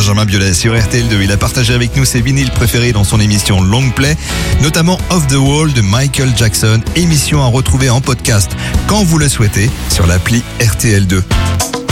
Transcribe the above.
Benjamin Biolay sur RTL2. Il a partagé avec nous ses vinyles préférés dans son émission Long Play, notamment Off the Wall de Michael Jackson, émission à retrouver en podcast quand vous le souhaitez sur l'appli RTL2.